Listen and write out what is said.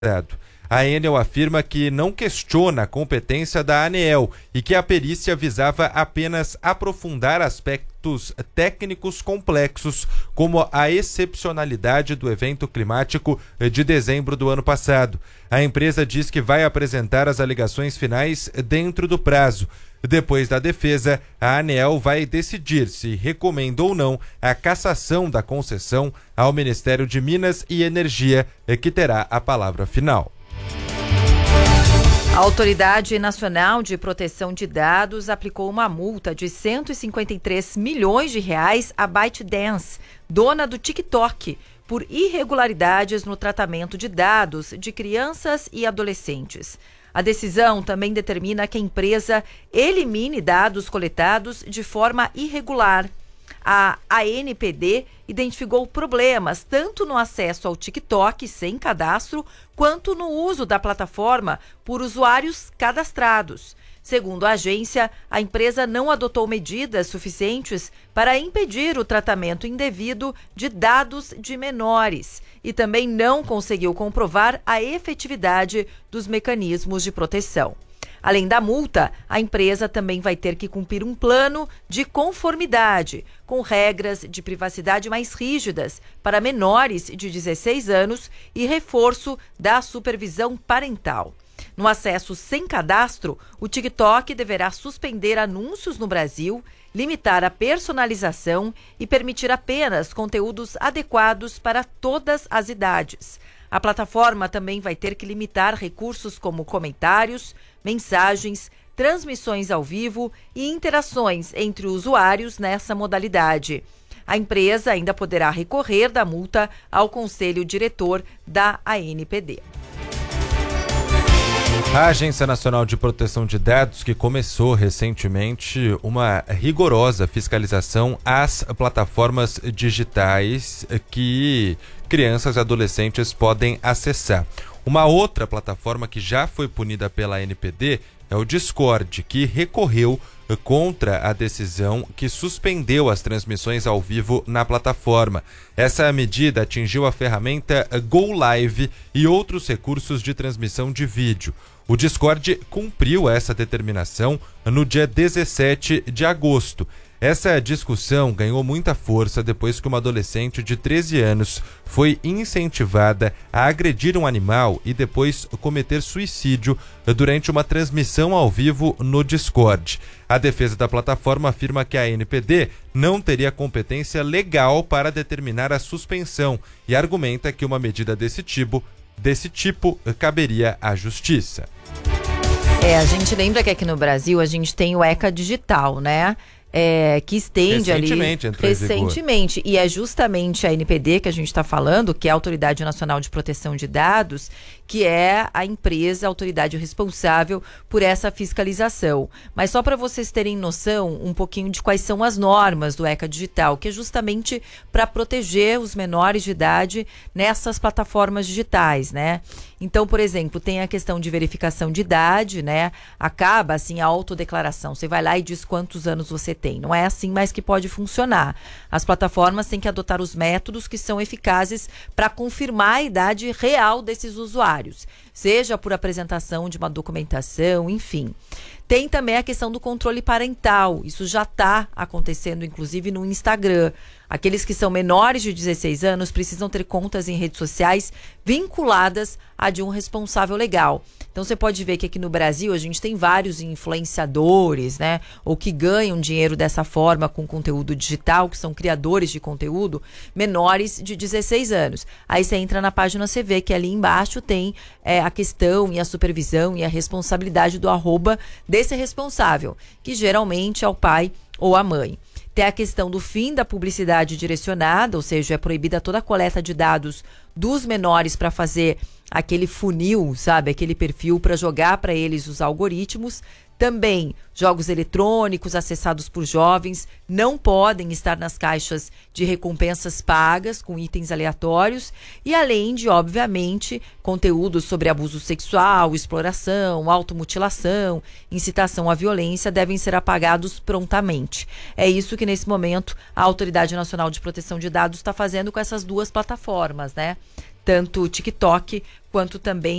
A Enel afirma que não questiona a competência da ANEEL e que a perícia visava apenas aprofundar aspectos técnicos complexos, como a excepcionalidade do evento climático de dezembro do ano passado. A empresa diz que vai apresentar as alegações finais dentro do prazo. Depois da defesa, a ANEEL vai decidir se recomenda ou não a cassação da concessão ao Ministério de Minas e Energia, que terá a palavra final. A Autoridade Nacional de Proteção de Dados aplicou uma multa de R$153 milhões à ByteDance, dona do TikTok, por irregularidades no tratamento de dados de crianças e adolescentes. A decisão também determina que a empresa elimine dados coletados de forma irregular. A ANPD identificou problemas tanto no acesso ao TikTok sem cadastro, quanto no uso da plataforma por usuários cadastrados. Segundo a agência, a empresa não adotou medidas suficientes para impedir o tratamento indevido de dados de menores e também não conseguiu comprovar a efetividade dos mecanismos de proteção. Além da multa, a empresa também vai ter que cumprir um plano de conformidade com regras de privacidade mais rígidas para menores de 16 anos e reforço da supervisão parental. No acesso sem cadastro, o TikTok deverá suspender anúncios no Brasil, limitar a personalização e permitir apenas conteúdos adequados para todas as idades. A plataforma também vai ter que limitar recursos como comentários, mensagens, transmissões ao vivo e interações entre usuários nessa modalidade. A empresa ainda poderá recorrer da multa ao Conselho Diretor da ANPD. A Agência Nacional de Proteção de Dados, que começou recentemente uma rigorosa fiscalização às plataformas digitais que crianças e adolescentes podem acessar. Uma outra plataforma que já foi punida pela ANPD é o Discord, que recorreu contra a decisão que suspendeu as transmissões ao vivo na plataforma. Essa medida atingiu a ferramenta Go Live e outros recursos de transmissão de vídeo. O Discord cumpriu essa determinação no dia 17 de agosto. Essa discussão ganhou muita força depois que uma adolescente de 13 anos foi incentivada a agredir um animal e depois cometer suicídio durante uma transmissão ao vivo no Discord. A defesa da plataforma afirma que a ANPD não teria competência legal para determinar a suspensão e argumenta que uma medida desse tipo caberia à justiça. A gente lembra que aqui no Brasil a gente tem o ECA Digital, né? Que estende recentemente, e é justamente a ANPD que a gente está falando, que é a Autoridade Nacional de Proteção de Dados, que é a empresa, a autoridade responsável por essa fiscalização. Mas só para vocês terem noção um pouquinho de quais são as normas do ECA Digital, que é justamente para proteger os menores de idade nessas plataformas digitais, né? Então, por exemplo, tem a questão de verificação de idade, né? Acaba, assim, a autodeclaração. Você vai lá e diz quantos anos você tem. Não é assim, mas que pode funcionar. As plataformas têm que adotar os métodos que são eficazes para confirmar a idade real desses usuários, seja por apresentação de uma documentação, enfim. Tem também a questão do controle parental. Isso já está acontecendo, inclusive, no Instagram. Aqueles que são menores de 16 anos precisam ter contas em redes sociais vinculadas a de um responsável legal. Então, você pode ver que aqui no Brasil a gente tem vários influenciadores, né? Ou que ganham dinheiro dessa forma com conteúdo digital, que são criadores de conteúdo, menores de 16 anos. Aí você entra na página, você vê que ali embaixo tem a questão e a supervisão e a responsabilidade do arroba desse responsável, que geralmente é o pai ou a mãe. Tem a questão do fim da publicidade direcionada, ou seja, é proibida toda a coleta de dados dos menores para fazer aquele funil, sabe? Aquele perfil para jogar para eles os algoritmos. Também, jogos eletrônicos acessados por jovens não podem estar nas caixas de recompensas pagas com itens aleatórios e além de, obviamente, conteúdos sobre abuso sexual, exploração, automutilação, incitação à violência devem ser apagados prontamente. É isso que, nesse momento, a Autoridade Nacional de Proteção de Dados está fazendo com essas duas plataformas, né? tanto o TikTok quanto também